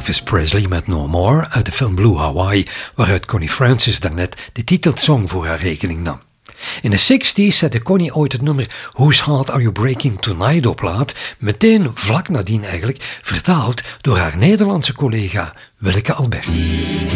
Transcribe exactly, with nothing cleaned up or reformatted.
Elvis Presley met No More uit de film Blue Hawaii, waaruit Connie Francis daarnet de titelsong voor haar rekening nam. In de zestig's zette Connie ooit het nummer Whose Heart Are You Breaking Tonight op plaat, meteen vlak nadien eigenlijk, vertaald door haar Nederlandse collega Willeke Alberti.